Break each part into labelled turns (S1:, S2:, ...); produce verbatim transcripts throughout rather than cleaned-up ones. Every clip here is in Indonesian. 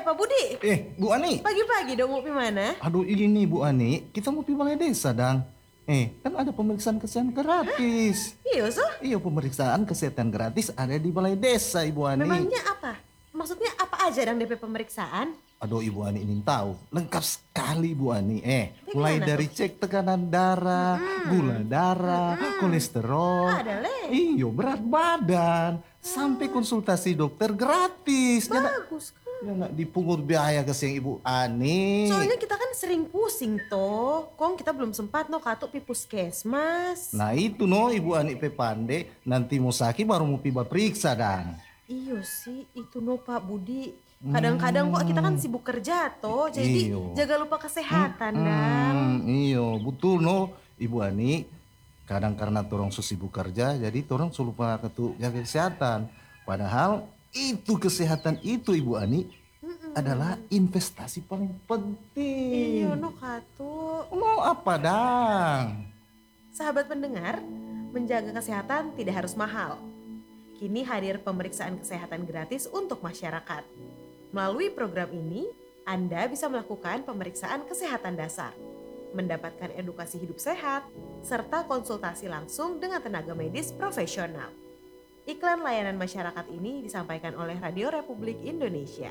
S1: Pak Budi.
S2: Eh, Bu Ani.
S1: Pagi-pagi dong mau pi mana?
S2: Aduh ini Bu Ani, kita mau pi balai desa dang. Eh, kan ada pemeriksaan kesehatan gratis.
S1: Hah? Iya, so?
S2: Iya, pemeriksaan kesehatan gratis ada di balai desa, Ibu Ani.
S1: Memangnya apa? Maksudnya apa aja dang D P pemeriksaan?
S2: Aduh, Ibu Ani ingin tahu. Lengkap sekali, Bu Ani. Eh,
S1: Tapi
S2: mulai
S1: gimana
S2: dari
S1: tuh?
S2: cek tekanan darah, gula darah, kolesterol.
S1: Ada, Le.
S2: Iyo, berat badan. Sampai konsultasi dokter gratis. Ya, nak-
S1: Bagus kan?
S2: ya nak dipungut biaya ke siang Ibu Ani.
S1: Soalnya kita kan sering pusing toh. Kong kita belum sempat no katuk pi puskesmas.
S2: Nah itu no Ibu Ani pe pande. Nanti mau sakit baru mau pi periksa dan.
S1: Iyo sih, itu no Pak Budi. Kadang-kadang kok kita kan sibuk kerja toh. Jadi
S2: Iyo.
S1: jaga lupa kesehatan dang.
S2: Hmm, iyo betul no Ibu Ani. Kadang karena torong sibuk kerja jadi torong lupa ketu jaga kesehatan. Padahal itu kesehatan itu Ibu Ani adalah investasi paling penting.
S1: Iyo no katuk.
S2: Mau apa dang?
S1: Sahabat pendengar, menjaga kesehatan tidak harus mahal. Kini hadir pemeriksaan kesehatan gratis untuk masyarakat. Melalui program ini, Anda bisa melakukan pemeriksaan kesehatan dasar, mendapatkan edukasi hidup sehat, serta konsultasi langsung dengan tenaga medis profesional. Iklan layanan masyarakat ini disampaikan oleh Radio Republik Indonesia.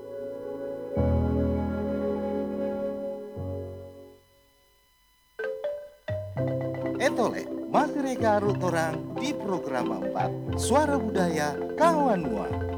S2: Etole, masih garut orang di program empat Suara Budaya Kawan Mua.